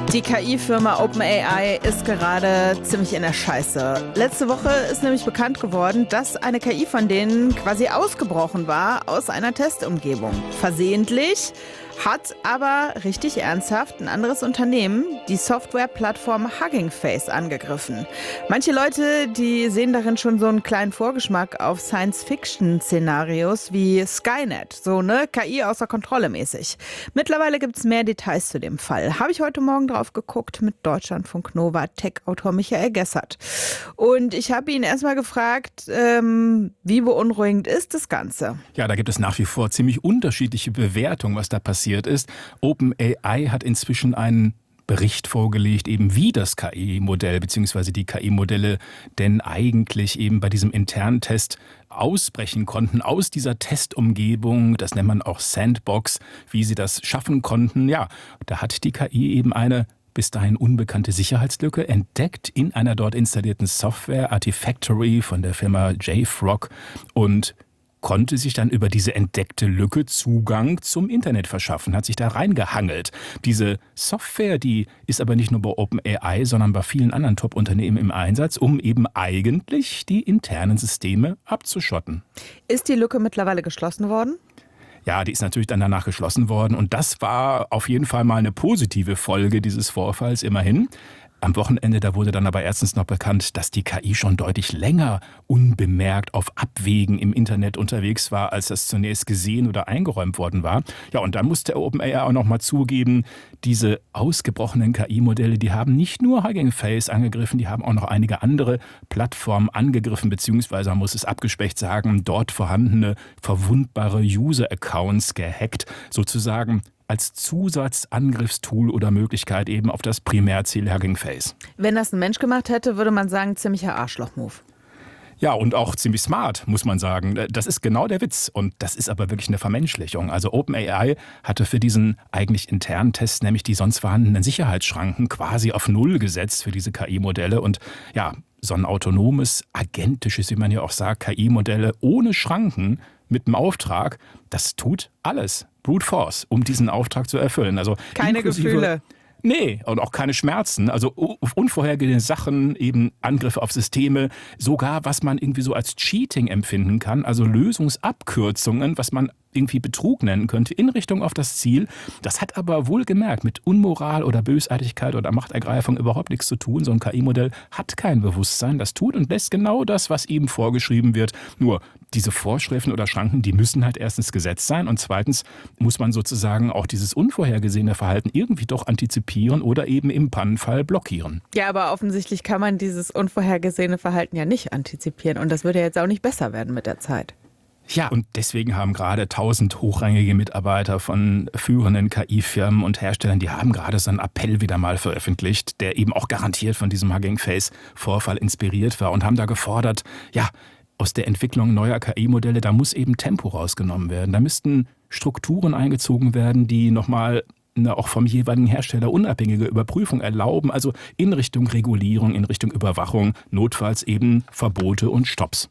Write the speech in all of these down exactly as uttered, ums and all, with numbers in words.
Die K I-Firma OpenAI ist gerade ziemlich in der Scheiße. Letzte Woche ist nämlich bekannt geworden, dass eine K I von denen quasi ausgebrochen war aus einer Testumgebung. Versehentlich hat aber richtig ernsthaft ein anderes Unternehmen die Softwareplattform Hugging Face angegriffen. Manche Leute, die sehen darin schon so einen kleinen Vorgeschmack auf Science-Fiction-Szenarios wie Skynet, so ne K I außer Kontrolle mäßig. Mittlerweile gibt es mehr Details zu dem Fall. Habe ich heute Morgen drauf geguckt mit Deutschlandfunk Nova Tech-Autor Michael Gessert. Und ich habe ihn erstmal gefragt, ähm, wie beunruhigend ist das Ganze? Ja, da gibt es nach wie vor ziemlich unterschiedliche Bewertungen, was da passiert ist. OpenAI hat inzwischen einen Bericht vorgelegt, eben wie das K I-Modell bzw. die K I-Modelle denn eigentlich eben bei diesem internen Test ausbrechen konnten aus dieser Testumgebung. Das nennt man auch Sandbox, wie sie das schaffen konnten. Ja, da hat die K I eben eine bis dahin unbekannte Sicherheitslücke entdeckt in einer dort installierten Software, Artifactory von der Firma J Frog, und konnte sich dann über diese entdeckte Lücke Zugang zum Internet verschaffen, hat sich da reingehangelt. Diese Software, die ist aber nicht nur bei OpenAI, sondern bei vielen anderen Top-Unternehmen im Einsatz, um eben eigentlich die internen Systeme abzuschotten. Ist die Lücke mittlerweile geschlossen worden? Ja, die ist natürlich dann danach geschlossen worden, und das war auf jeden Fall mal eine positive Folge dieses Vorfalls immerhin. Am Wochenende, da wurde dann aber erstens noch bekannt, dass die K I schon deutlich länger unbemerkt auf Abwegen im Internet unterwegs war, als das zunächst gesehen oder eingeräumt worden war. Ja, und dann musste OpenAI auch noch mal zugeben, diese ausgebrochenen K I-Modelle, die haben nicht nur Hugging Face angegriffen, die haben auch noch einige andere Plattformen angegriffen, beziehungsweise man muss es abgespecht sagen, dort vorhandene verwundbare User-Accounts gehackt, sozusagen als Zusatzangriffstool oder Möglichkeit eben auf das Primärziel Hugging Face. Wenn das ein Mensch gemacht hätte, würde man sagen, ziemlicher Arschloch-Move. Ja, und auch ziemlich smart, muss man sagen. Das ist genau der Witz. Und das ist aber wirklich eine Vermenschlichung. Also OpenAI hatte für diesen eigentlich internen Test nämlich die sonst vorhandenen Sicherheitsschranken quasi auf Null gesetzt für diese K I-Modelle. Und ja, so ein autonomes, agentisches, wie man ja auch sagt, K I-Modelle ohne Schranken mit einem Auftrag, das tut alles. Brute Force, um diesen Auftrag zu erfüllen. Also keine Gefühle. Nee, und auch keine Schmerzen. Also unvorhergesehene Sachen, eben Angriffe auf Systeme, sogar was man irgendwie so als Cheating empfinden kann, also Lösungsabkürzungen, was man irgendwie Betrug nennen könnte, in Richtung auf das Ziel. Das hat aber wohlgemerkt mit Unmoral oder Bösartigkeit oder Machtergreifung überhaupt nichts zu tun. So ein K I-Modell hat kein Bewusstsein. Das tut und lässt genau das, was ihm vorgeschrieben wird. Nur diese Vorschriften oder Schranken, die müssen halt erstens Gesetz sein, und zweitens muss man sozusagen auch dieses unvorhergesehene Verhalten irgendwie doch antizipieren oder eben im Pannenfall blockieren. Ja, aber offensichtlich kann man dieses unvorhergesehene Verhalten ja nicht antizipieren, und das würde ja jetzt auch nicht besser werden mit der Zeit. Ja, und deswegen haben gerade tausend hochrangige Mitarbeiter von führenden K I-Firmen und Herstellern, die haben gerade so einen Appell wieder mal veröffentlicht, der eben auch garantiert von diesem Hugging Face-Vorfall inspiriert war, und haben da gefordert, ja, aus der Entwicklung neuer K I-Modelle, da muss eben Tempo rausgenommen werden. Da müssten Strukturen eingezogen werden, die nochmal eine auch vom jeweiligen Hersteller unabhängige Überprüfung erlauben, also in Richtung Regulierung, in Richtung Überwachung, notfalls eben Verbote und Stopps.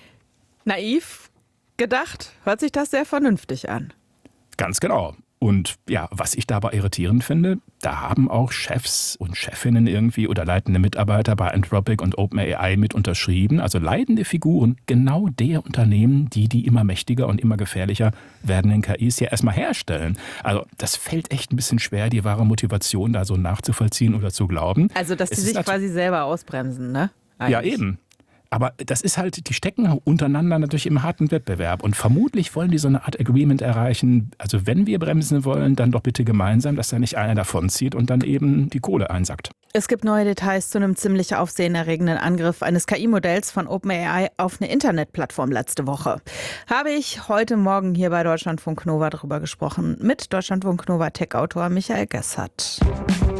Naiv gedacht, hört sich das sehr vernünftig an. Ganz genau. Und ja, was ich dabei irritierend finde, da haben auch Chefs und Chefinnen irgendwie oder leitende Mitarbeiter bei Anthropic und OpenAI mit unterschrieben, also leitende Figuren genau der Unternehmen, die die immer mächtiger und immer gefährlicher werdenden K Is ja erstmal herstellen. Also das fällt echt ein bisschen schwer, die wahre Motivation da so nachzuvollziehen oder zu glauben. Also dass die sich quasi selber ausbremsen, ne? Eigentlich. Ja, eben. Aber das ist halt, die stecken untereinander natürlich im harten Wettbewerb. Und vermutlich wollen die so eine Art Agreement erreichen. Also wenn wir bremsen wollen, dann doch bitte gemeinsam, dass da nicht einer davonzieht und dann eben die Kohle einsackt. Es gibt neue Details zu einem ziemlich aufsehenerregenden Angriff eines K I-Modells von OpenAI auf eine Internetplattform letzte Woche. Habe ich heute Morgen hier bei Deutschlandfunk Nova drüber gesprochen mit Deutschlandfunk Nova Tech-Autor Michael Gessert.